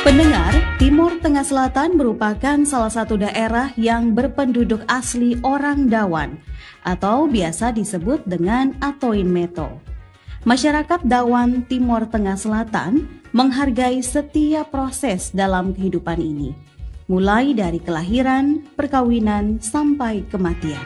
Pendengar, Timur Tengah Selatan merupakan salah satu daerah yang berpenduduk asli orang Dawan atau biasa disebut dengan Atoin Meto. Masyarakat Dawan Timur Tengah Selatan menghargai setiap proses dalam kehidupan ini, mulai dari kelahiran, perkawinan, sampai kematian.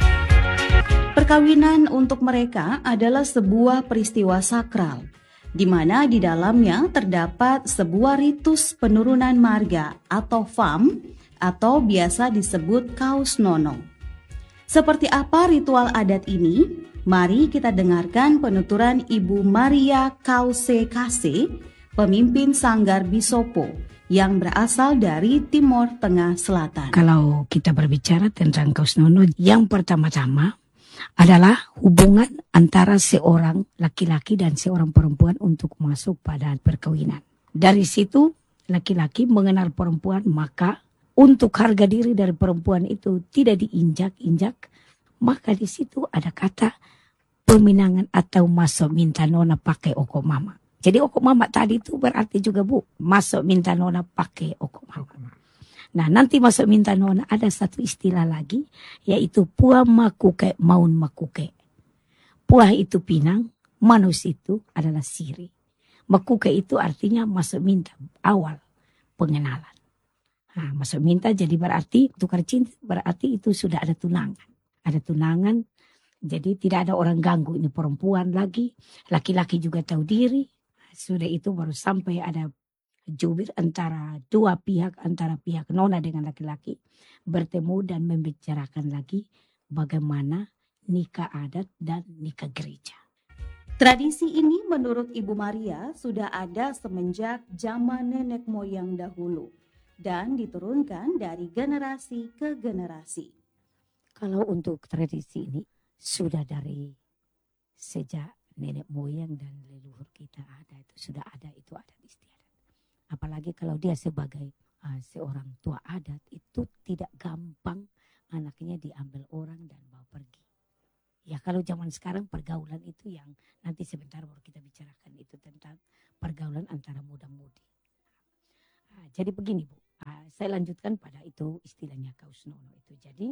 Perkawinan untuk mereka adalah sebuah peristiwa sakral, di mana di dalamnya terdapat sebuah ritus penurunan marga atau fam atau biasa disebut kaus nono. Seperti apa ritual adat ini? Mari kita dengarkan penuturan Ibu Maria Kause Kase, pemimpin Sanggar Bisopo yang berasal dari Timur Tengah Selatan. Kalau kita berbicara tentang kaus nono, yang pertama-tama adalah hubungan antara seorang laki-laki dan seorang perempuan untuk masuk pada perkawinan. Dari situ laki-laki mengenal perempuan, maka untuk harga diri dari perempuan itu tidak diinjak-injak, maka di situ ada kata peminangan atau masuk minta nona pakai oko mama. Jadi oko mama tadi itu berarti juga masuk minta nona pakai oko mama. Nah, nanti masuk minta nona ada satu istilah lagi, yaitu puah makuke maun makuke. Puah itu pinang, manus itu adalah siri. Makuke itu artinya masuk minta, awal pengenalan. Nah, masuk minta jadi berarti tukar cinta, berarti itu sudah ada tunangan. Ada tunangan, jadi tidak ada orang ganggu, ini perempuan lagi, laki-laki juga tahu diri. Sudah itu baru sampai ada jubir antara dua pihak, antara pihak nona dengan laki-laki bertemu dan membicarakan lagi bagaimana nikah adat dan nikah gereja. Tradisi ini menurut Ibu Maria sudah ada semenjak zaman nenek moyang dahulu dan diturunkan dari generasi ke generasi. Kalau untuk tradisi ini sudah dari sejak nenek moyang dan leluhur kita ada, itu sudah ada, itu adat istiadat. Apalagi kalau dia sebagai seorang tua adat, itu tidak gampang anaknya diambil orang dan bawa pergi. Ya kalau zaman sekarang pergaulan itu yang nanti sebentar baru kita bicarakan, itu tentang pergaulan antara muda-mudi. Jadi begini Bu, saya lanjutkan pada itu istilahnya kaus nono itu. Jadi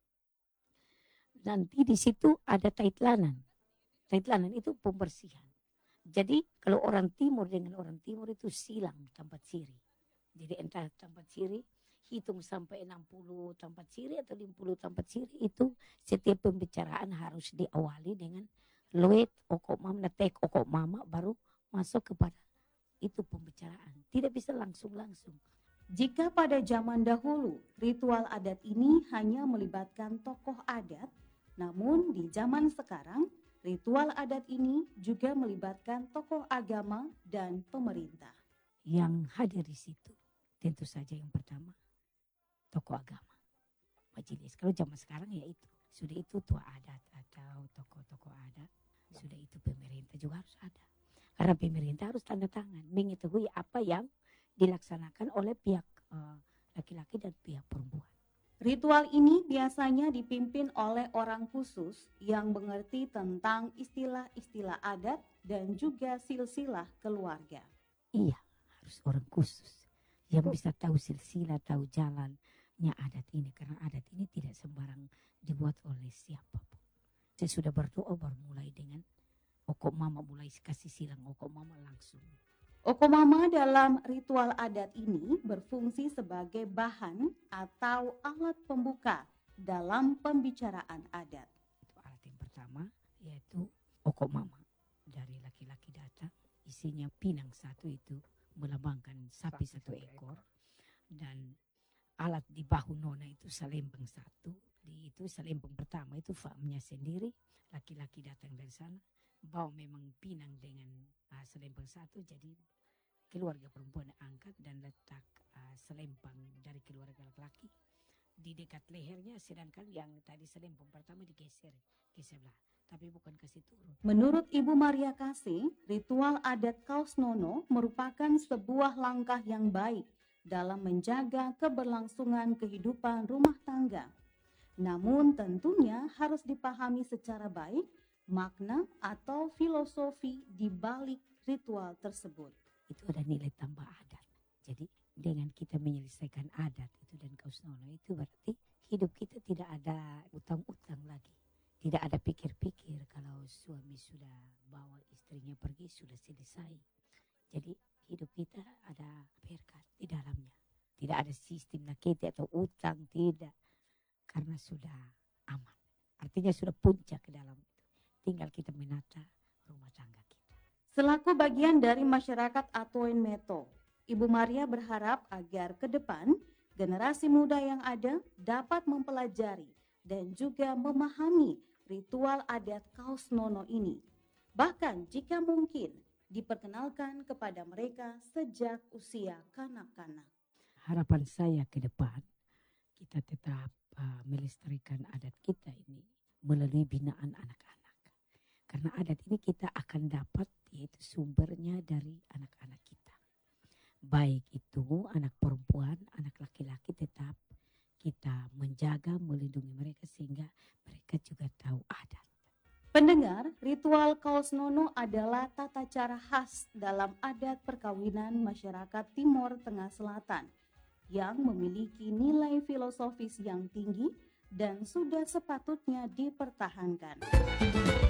nanti di situ ada taitlanan. Taitlanan itu pembersihan. Jadi kalau orang timur dengan orang timur itu silang tempat siri. Jadi entah tempat siri, hitung sampai 60 tempat siri atau 50 tempat siri, itu setiap pembicaraan harus diawali dengan loet okok mama, tek okok mama, baru masuk kepada itu pembicaraan. Tidak bisa langsung-langsung. Jika pada zaman dahulu ritual adat ini hanya melibatkan tokoh adat, namun di zaman sekarang ritual adat ini juga melibatkan tokoh agama dan pemerintah. Yang hadir di situ tentu saja yang pertama tokoh agama, majelis. Kalau zaman sekarang ya itu sudah itu tua adat atau tokoh-tokoh adat, sudah itu pemerintah juga harus ada. Karena pemerintah harus tanda tangan mengetahui apa yang dilaksanakan oleh pihak laki-laki dan pihak perempuan. Ritual ini biasanya dipimpin oleh orang khusus yang mengerti tentang istilah-istilah adat dan juga silsilah keluarga. Iya, harus orang khusus yang bisa tahu silsilah, tahu jalannya adat ini. Karena adat ini tidak sembarang dibuat oleh siapapun. Saya sudah berdoa baru mulai dengan okok mama, mulai kasih silang okok mama langsung. Okomama dalam ritual adat ini berfungsi sebagai bahan atau alat pembuka dalam pembicaraan adat. Itu alat yang pertama, yaitu okomama. Dari laki-laki datang, isinya pinang satu, itu melambangkan sapi satu ekor. Dan alat di bahu nona itu selempang satu. Di itu selempang pertama itu famnya sendiri. Laki-laki datang dari sana, bawa memang pinang dengan selempang satu, jadi keluarga perempuan angkat dan letak selempang dari keluarga laki-laki di dekat lehernya, sedangkan yang tadi selempang pertama digeser ke sebelah, tapi bukan kasih turun. Menurut Ibu Maria Kase, ritual adat kaus nono merupakan sebuah langkah yang baik dalam menjaga keberlangsungan kehidupan rumah tangga. Namun tentunya harus dipahami secara baik makna atau filosofi di balik ritual tersebut. Itu ada nilai tambah adat. Jadi dengan kita menyelesaikan adat itu dan kausnono itu berarti hidup kita tidak ada utang-utang lagi. Tidak ada pikir-pikir kalau suami sudah bawa istrinya pergi sudah selesai. Jadi hidup kita ada berkat di dalamnya. Tidak ada sistem nakete atau utang, tidak. Karena sudah aman. Artinya sudah puncak ke dalam itu. Tinggal kita menata rumah tangga kita. Selaku bagian dari masyarakat Atoen Meto, Ibu Maria berharap agar ke depan generasi muda yang ada dapat mempelajari dan juga memahami ritual adat Kausnono ini. Bahkan jika mungkin diperkenalkan kepada mereka sejak usia kanak-kanak. Harapan saya ke depan kita tetap melestarikan adat kita ini melalui binaan anak-anak. Karena adat ini kita akan dapat yaitu sumbernya dari anak-anak kita. Baik itu anak perempuan, anak laki-laki tetap kita menjaga, melindungi mereka sehingga mereka juga tahu adat. Pendengar, ritual Kausnono adalah tata cara khas dalam adat perkawinan masyarakat Timor Tengah Selatan yang memiliki nilai filosofis yang tinggi dan sudah sepatutnya dipertahankan.